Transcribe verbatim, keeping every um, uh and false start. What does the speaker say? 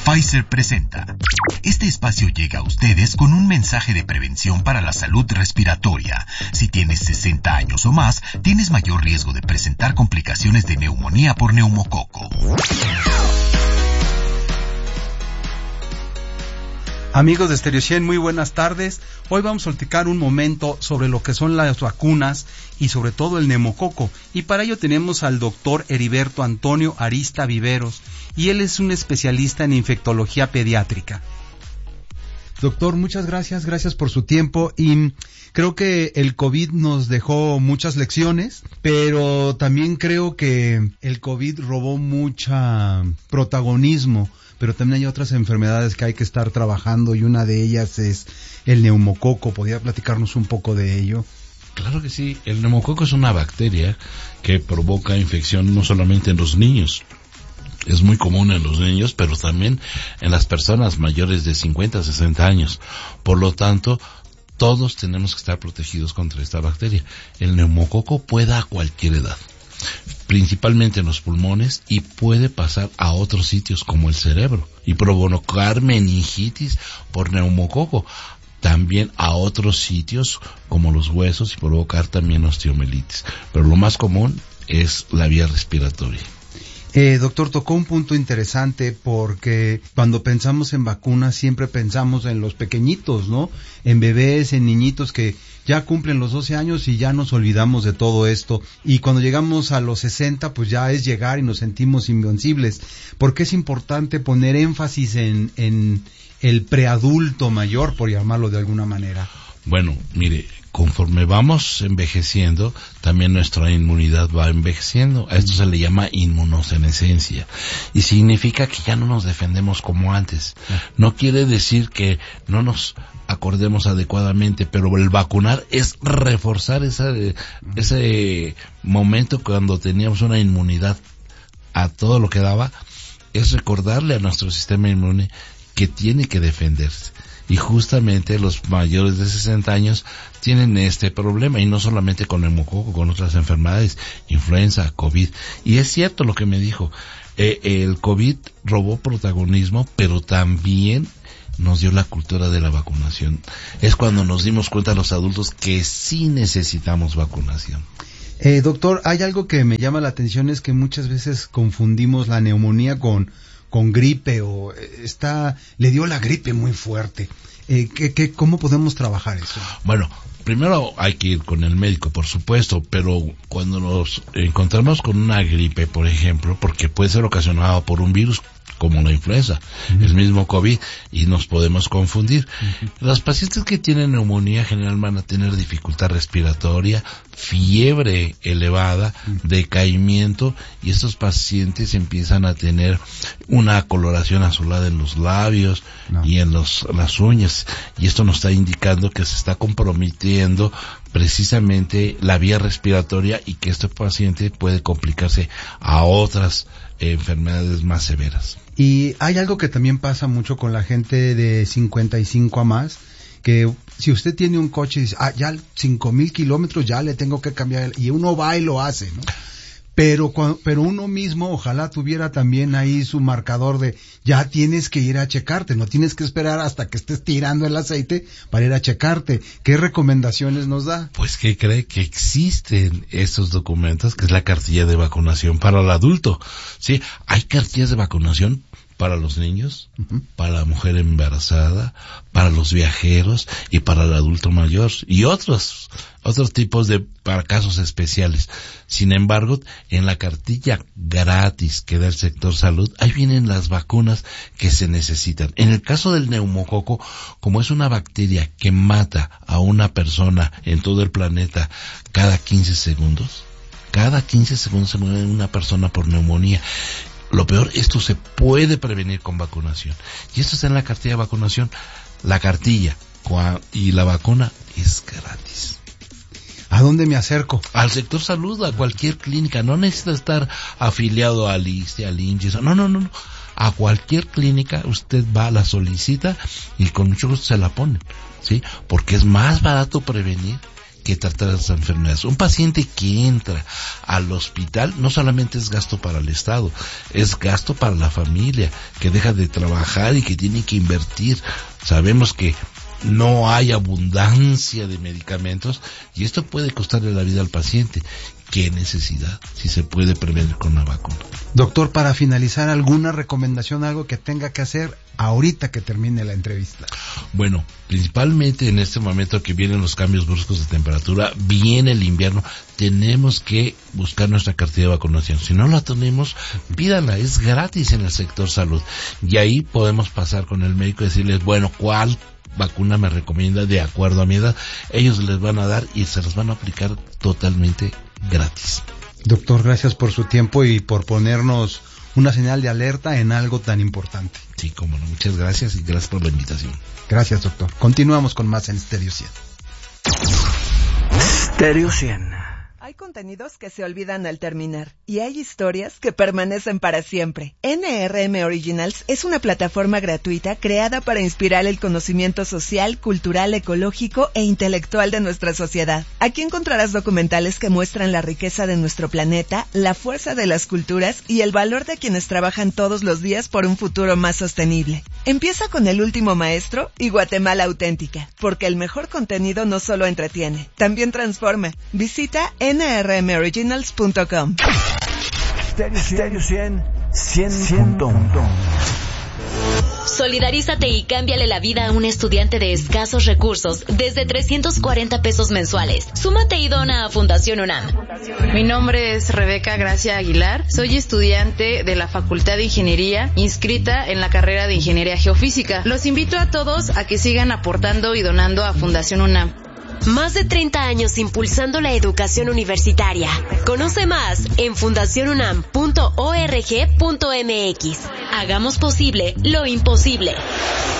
Pfizer presenta. Este espacio llega a ustedes con un mensaje de prevención para la salud respiratoria. Si tienes sesenta años o más, tienes mayor riesgo de presentar complicaciones de neumonía por neumococo. Amigos de Stereo cien, muy buenas tardes. Hoy vamos a platicar un momento sobre lo que son las vacunas y sobre todo el neumococo. Y para ello tenemos al doctor Heriberto Antonio Arista Viveros, y él es un especialista en infectología pediátrica. Doctor, muchas gracias, gracias por su tiempo, y creo que el COVID nos dejó muchas lecciones, pero también creo que el COVID robó mucha protagonismo, pero también hay otras enfermedades que hay que estar trabajando, y una de ellas es el neumococo. ¿Podría platicarnos un poco de ello? Claro que sí. El neumococo es una bacteria que provoca infección no solamente en los niños. Es muy común en los niños, pero también en las personas mayores de cincuenta a sesenta años. Por lo tanto, todos tenemos que estar protegidos contra esta bacteria. El neumococo puede dar a cualquier edad, principalmente en los pulmones, y puede pasar a otros sitios como el cerebro y provocar meningitis por neumococo. También a otros sitios como los huesos y provocar también osteomelitis. Pero lo más común es la vía respiratoria. Eh, doctor, tocó un punto interesante, porque cuando pensamos en vacunas siempre pensamos en los pequeñitos, ¿no? En bebés, en niñitos que ya cumplen los doce años y ya nos olvidamos de todo esto. Y cuando llegamos a los sesenta, pues ya es llegar y nos sentimos invencibles. ¿Por qué es importante poner énfasis en, en el preadulto mayor, por llamarlo de alguna manera? Bueno, mire, conforme vamos envejeciendo, también nuestra inmunidad va envejeciendo. A esto se le llama inmunosenescencia, y significa que ya no nos defendemos como antes. No quiere decir que no nos acordemos adecuadamente, pero el vacunar es reforzar esa, ese momento cuando teníamos una inmunidad a todo lo que daba, es recordarle a nuestro sistema inmune que tiene que defenderse. Y justamente los mayores de sesenta años tienen este problema, y no solamente con el neumococo, con otras enfermedades, influenza, COVID. Y es cierto lo que me dijo, eh, el COVID robó protagonismo, pero también nos dio la cultura de la vacunación. Es cuando nos dimos cuenta los adultos que sí necesitamos vacunación. Eh, doctor, hay algo que me llama la atención, es que muchas veces confundimos la neumonía con con gripe, o está le dio la gripe muy fuerte. Eh, ¿qué, qué, ¿Cómo podemos trabajar eso? Bueno, primero hay que ir con el médico, por supuesto, pero cuando nos encontramos con una gripe, por ejemplo, porque puede ser ocasionada por un virus como la influenza, uh-huh. el mismo COVID, y nos podemos confundir. Uh-huh. Los pacientes que tienen neumonía generalmente van a tener dificultad respiratoria, fiebre elevada, uh-huh. decaimiento, y estos pacientes empiezan a tener una coloración azulada en los labios no. y en los, las uñas, y esto nos está indicando que se está comprometiendo precisamente la vía respiratoria, y que este paciente puede complicarse a otras eh, enfermedades más severas. Y hay algo que también pasa mucho con la gente de cincuenta y cinco a más, que si usted tiene un coche y dice, ah, ya cinco mil kilómetros ya le tengo que cambiar, y uno va y lo hace, ¿no? Pero, pero uno mismo ojalá tuviera también ahí su marcador de ya tienes que ir a checarte, no tienes que esperar hasta que estés tirando el aceite para ir a checarte. ¿Qué recomendaciones nos da? Pues que cree que existen estos documentos, que es la cartilla de vacunación para el adulto. Sí, hay cartillas de vacunación para los niños, uh-huh. para la mujer embarazada, para los viajeros y para el adulto mayor, y otros otros tipos de para casos especiales. Sin embargo, en la cartilla gratis que da el sector salud, ahí vienen las vacunas que se necesitan. En el caso del neumococo, como es una bacteria que mata a una persona en todo el planeta cada quince segundos, cada quince segundos se muere una persona por neumonía. Lo peor, esto se puede prevenir con vacunación. Y esto está en la cartilla de vacunación. La cartilla y la vacuna es gratis. ¿A dónde me acerco? Al sector salud, a cualquier clínica. No necesita estar afiliado al I S S S T E, al I N S S, no, no, no, no. A cualquier clínica usted va, la solicita y con mucho gusto se la ponen, ¿sí? Porque es más barato prevenir que tratar las enfermedades. Un paciente que entra al hospital no solamente es gasto para el Estado, es gasto para la familia, que deja de trabajar y que tiene que invertir. Sabemos que no hay abundancia de medicamentos y esto puede costarle la vida al paciente. ¿Qué necesidad si se puede prevenir con una vacuna? Doctor, para finalizar, ¿alguna recomendación, algo que tenga que hacer ahorita que termine la entrevista? Bueno, principalmente en este momento que vienen los cambios bruscos de temperatura, viene el invierno, tenemos que buscar nuestra cartilla de vacunación. Si no la tenemos, pídanla, es gratis en el sector salud. Y ahí podemos pasar con el médico y decirles, bueno, ¿cuál vacuna me recomienda de acuerdo a mi edad? Ellos les van a dar y se las van a aplicar totalmente gratis. Doctor, gracias por su tiempo y por ponernos una señal de alerta en algo tan importante. Sí, cómo no, muchas gracias y gracias por la invitación. Gracias, doctor. Continuamos con más en Stereo cien. Stereo cien. Hay contenidos que se olvidan al terminar y hay historias que permanecen para siempre. N R M Originals es una plataforma gratuita creada para inspirar el conocimiento social, cultural, ecológico e intelectual de nuestra sociedad. Aquí encontrarás documentales que muestran la riqueza de nuestro planeta, la fuerza de las culturas y el valor de quienes trabajan todos los días por un futuro más sostenible. Empieza con El Último Maestro y Guatemala Auténtica, porque el mejor contenido no solo entretiene, también transforma. Visita N R M originals punto com. Stereo cien, cien punto uno. Solidarízate y cámbiale la vida a un estudiante de escasos recursos desde trescientos cuarenta pesos mensuales. Súmate y dona a Fundación UNAM. Mi nombre es Rebeca Gracia Aguilar. Soy estudiante de la Facultad de Ingeniería, inscrita en la carrera de Ingeniería Geofísica. Los invito a todos a que sigan aportando y donando a Fundación UNAM. Más de treinta años impulsando la educación universitaria. Conoce más en fundación unam punto org punto m x. Hagamos posible lo imposible.